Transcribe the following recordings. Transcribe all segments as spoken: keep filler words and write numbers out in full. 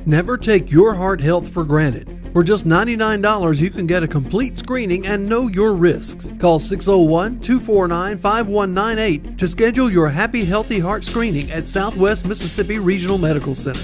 Never take your heart health for granted. For just ninety-nine dollars, you can get a complete screening and know your risks. Call six oh one, two four nine, five one nine eight to schedule your Happy Healthy Heart screening at Southwest Mississippi Regional Medical Center.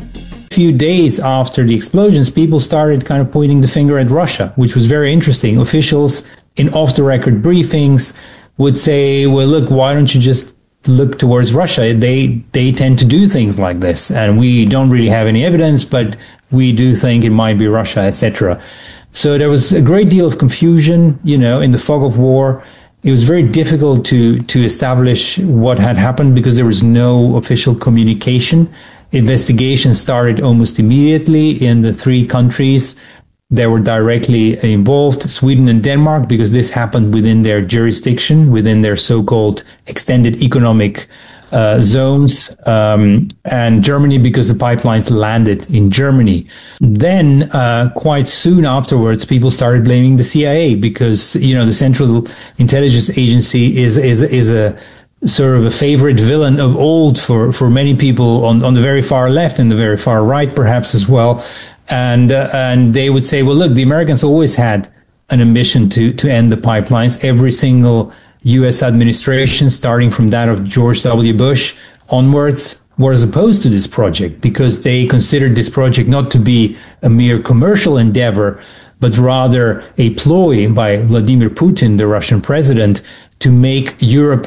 A few days after the explosions, people started kind of pointing the finger at Russia, which was very interesting. Officials in off-the-record briefings would say, well, look, why don't you just look towards Russia? They they tend to do things like this, and we don't really have any evidence, but we do think it might be Russia, et cetera. So there was a great deal of confusion, you know, in the fog of war. It was very difficult to to establish what had happened because there was no official communication. Investigations started almost immediately in the three countries that were directly involved, Sweden and Denmark, because this happened within their jurisdiction, within their so-called extended economic uh, zones, um, and Germany, because the pipelines landed in Germany. Then, uh, quite soon afterwards, people started blaming the C I A because, you know, the Central Intelligence Agency is is is a sort of a favorite villain of old for, for many people on, on the very far left and the very far right, perhaps as well. And uh, and they would say, well, look, the Americans always had an ambition to to end the pipelines. Every single U S administration, starting from that of George W. Bush onwards, was opposed to this project because they considered this project not to be a mere commercial endeavor, but rather a ploy by Vladimir Putin, the Russian president, to make Europe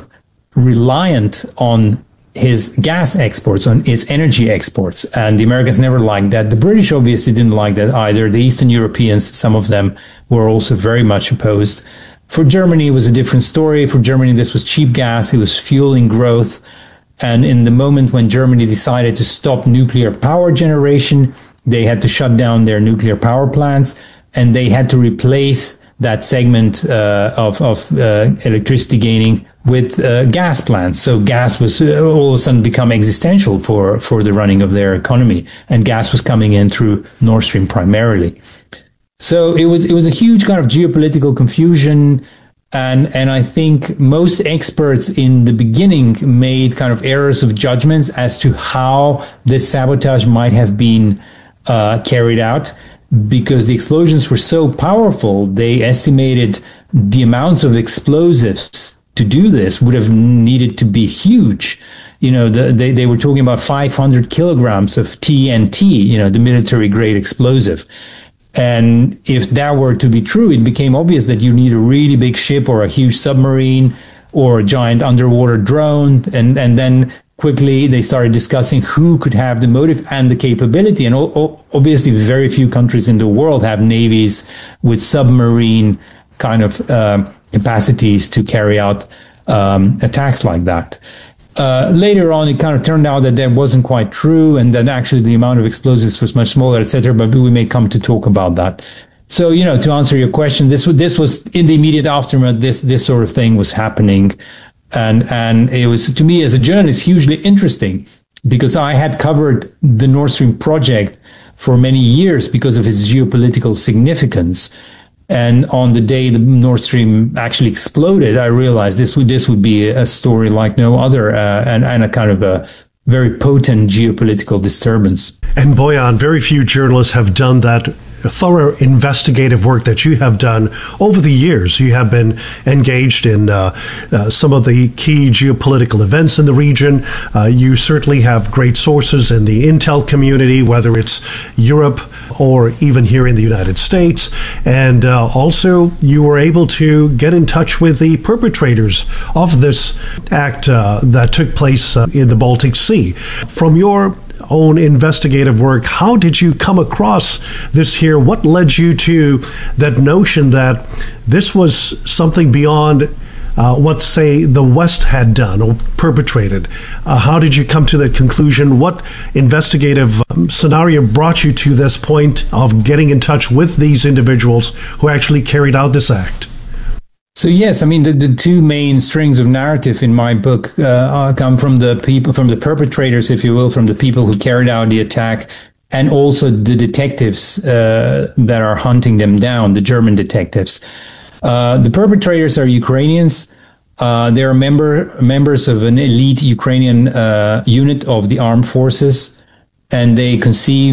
reliant on his gas exports, on its energy exports. And the Americans never liked that. The British obviously didn't like that either. The Eastern Europeans, some of them, were also very much opposed. For Germany, it was a different story. For Germany, this was cheap gas. It was fueling growth. And in the moment when Germany decided to stop nuclear power generation, they had to shut down their nuclear power plants, and they had to replace that segment uh, of, of uh, electricity gaining with uh, gas plants. So gas was uh, all of a sudden become existential for, for the running of their economy. And gas was coming in through Nord Stream primarily. So it was it was a huge kind of geopolitical confusion. And, and I think most experts in the beginning made kind of errors of judgments as to how this sabotage might have been uh, carried out, because the explosions were so powerful. They estimated the amounts of explosives to do this would have needed to be huge. You know, the, they, they were talking about five hundred kilograms of T N T, you know, the military grade explosive. And if that were to be true, it became obvious that you need a really big ship or a huge submarine or a giant underwater drone. And, and then quickly they started discussing who could have the motive and the capability. And o- o- obviously very few countries in the world have navies with submarine kind of uh, capacities to carry out um, attacks like that. Uh, later on, it kind of turned out that that wasn't quite true, and that actually the amount of explosives was much smaller, et cetera. But we may come to talk about that. So, you know, to answer your question, this was this was in the immediate aftermath. This this sort of thing was happening, and and it was, to me as a journalist, hugely interesting, because I had covered the Nord Stream project for many years because of its geopolitical significance. And on the day the Nord Stream actually exploded, I realized this would this would be a story like no other, uh, and, and a kind of a very potent geopolitical disturbance. And Bojan, very few journalists have done that thorough investigative work that you have done over the years. You have been engaged in uh, uh, some of the key geopolitical events in the region. Uh, you certainly have great sources in the intel community, whether it's Europe or even here in the United States. And uh, also, you were able to get in touch with the perpetrators of this act uh, that took place uh, in the Baltic Sea. From your own investigative work, how did you come across this here? What led you to that notion that this was something beyond uh, what, say, the West had done or perpetrated? Uh, how did you come to that conclusion? What investigative um, scenario brought you to this point of getting in touch with these individuals who actually carried out this act? So yes, I mean the, the two main strings of narrative in my book uh, come from the people, from the perpetrators, if you will, from the people who carried out the attack, and also the detectives uh, that are hunting them down, the German detectives. Uh, the perpetrators are Ukrainians. Uh, they are member members of an elite Ukrainian uh, unit of the armed forces, and they conceived